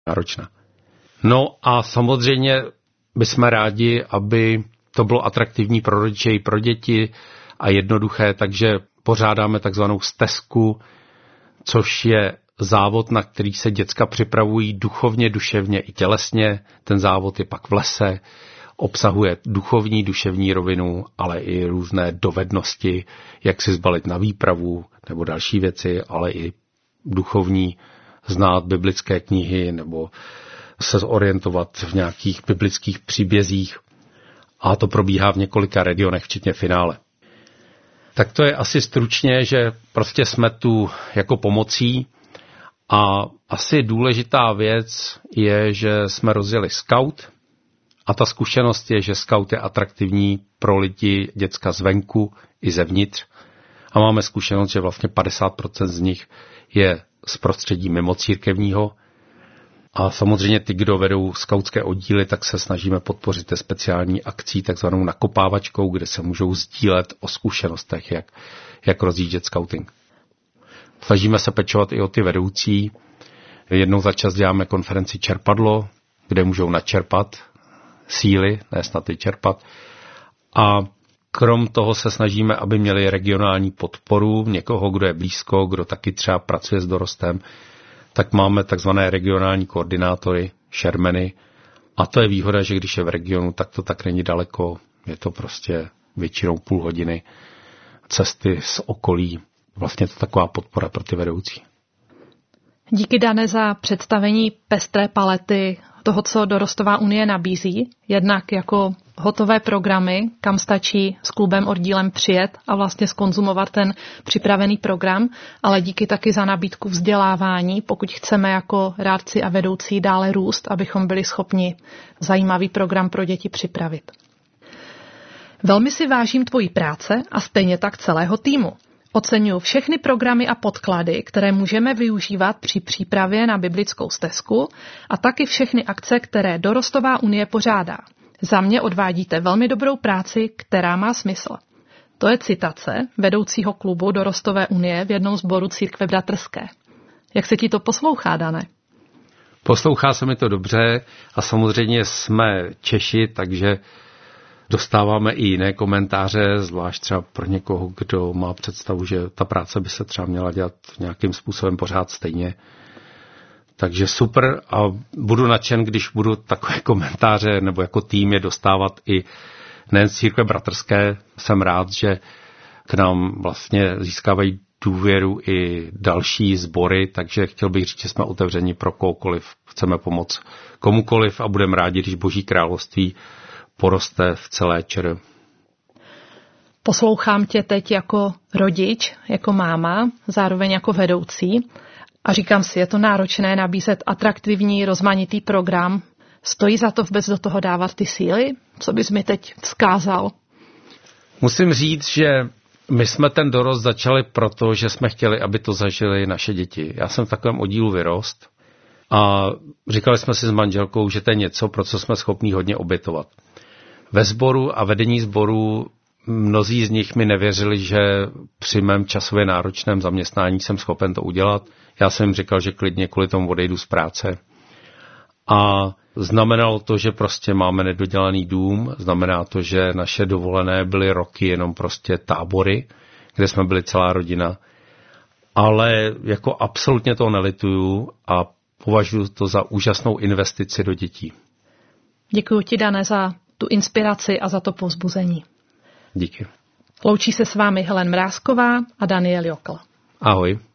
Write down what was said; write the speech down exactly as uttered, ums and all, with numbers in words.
náročná. No a samozřejmě bychom rádi, aby to bylo atraktivní pro rodiče i pro děti a jednoduché, takže pořádáme takzvanou stezku, což je závod, na který se děcka připravují duchovně, duševně i tělesně. Ten závod je pak v lese, obsahuje duchovní, duševní rovinu, ale i různé dovednosti, jak si zbalit na výpravu nebo další věci, ale i duchovní, znát biblické knihy nebo se zorientovat v nějakých biblických příbězích. A to probíhá v několika regionech, včetně finále. Tak to je asi stručně, že prostě jsme tu jako pomocí a asi důležitá věc je, že jsme rozjeli Scout a ta zkušenost je, že Scout je atraktivní pro lidi, děcka zvenku i zevnitř a máme zkušenost, že vlastně padesát procent z nich je z prostředí mimo církevního a samozřejmě ty, kdo vedou skautské oddíly, tak se snažíme podpořit té speciální akcí, takzvanou nakopávačkou, kde se můžou sdílet o zkušenostech, jak, jak rozjíždět skauting. Snažíme se pečovat i o ty vedoucí. Jednou za čas děláme konferenci Čerpadlo, kde můžou načerpat síly, ne snad i čerpat. A krom toho se snažíme, aby měli regionální podporu někoho, kdo je blízko, kdo taky třeba pracuje s dorostem, tak máme takzvané regionální koordinátory, šermeny. A to je výhoda, že když je v regionu, tak to tak není daleko. Je to prostě většinou půl hodiny cesty z okolí. Vlastně to taková podpora pro ty vedoucí. Díky, Dane, za představení pestré palety toho, co Dorostová unie nabízí. Jednak jako hotové programy, kam stačí s klubem oddílem přijet a vlastně zkonzumovat ten připravený program, ale díky taky za nabídku vzdělávání, pokud chceme jako rádci a vedoucí dále růst, abychom byli schopni zajímavý program pro děti připravit. Velmi si vážím tvojí práce a stejně tak celého týmu. Oceňuji všechny programy a podklady, které můžeme využívat při přípravě na biblickou stezku a taky všechny akce, které Dorostová unie pořádá. Za mě odvádíte velmi dobrou práci, která má smysl. To je citace vedoucího klubu Dorostové unie v jednom sboru církve bratrské. Jak se ti to poslouchá, Dane? Poslouchá se mi to dobře a samozřejmě jsme Češi, takže dostáváme i jiné komentáře, zvlášť třeba pro někoho, kdo má představu, že ta práce by se třeba měla dělat nějakým způsobem pořád stejně. Takže super a budu nadšen, když budu takové komentáře nebo jako tým je dostávat i nejen z církve bratrské. Jsem rád, že k nám vlastně získávají důvěru i další sbory, takže chtěl bych říct, že jsme otevřeni pro kohokoliv. Chceme pomoct komukoliv a budeme rádi, když Boží království poroste v celé ČR. Poslouchám tě teď jako rodič, jako máma, zároveň jako vedoucí a říkám si, je to náročné nabízet atraktivní, rozmanitý program. Stojí za to vůbec do toho dávat ty síly? Co bys mi teď vzkázal? Musím říct, že my jsme ten dorost začali proto, že jsme chtěli, aby to zažili naše děti. Já jsem v takovém oddílu vyrost a říkali jsme si s manželkou, že to je něco, pro co jsme schopní hodně obětovat. Ve sboru a vedení sboru mnozí z nich mi nevěřili, že při mém časově náročném zaměstnání jsem schopen to udělat. Já jsem jim říkal, že klidně kvůli tomu odejdu z práce. A znamenalo to, že prostě máme nedodělaný dům, znamená to, že naše dovolené byly roky jenom prostě tábory, kde jsme byli celá rodina. Ale jako absolutně to nelituju a považuji to za úžasnou investici do dětí. Děkuji ti, Dane, za tu inspiraci a za to povzbuzení. Díky. Loučí se s vámi Helen Mrázková a Daniel Jokl. Ahoj.